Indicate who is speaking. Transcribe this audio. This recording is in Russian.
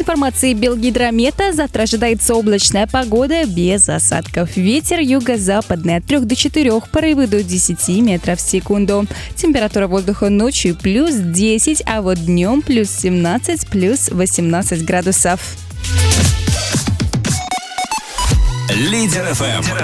Speaker 1: информации Белгидромета, завтра ожидается облачная погода без осадков. Ветер юго-западный от 3 до 4, порывы до 10 метров в секунду. Температура воздуха ночью плюс 10, а вот днем плюс 17, плюс 18 градусов.
Speaker 2: Лидер ФМ.